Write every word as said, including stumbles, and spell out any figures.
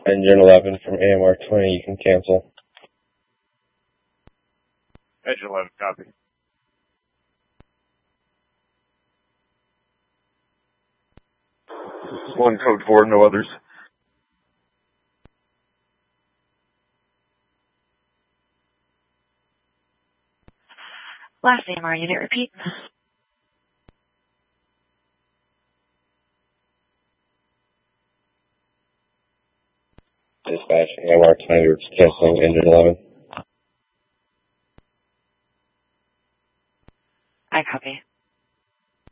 Engine eleven from A M R twenty, you can cancel. Engine eleven, copy. One code four, no others. Last A M R unit, repeat. Dispatch, A M R twenty, canceling engine eleven.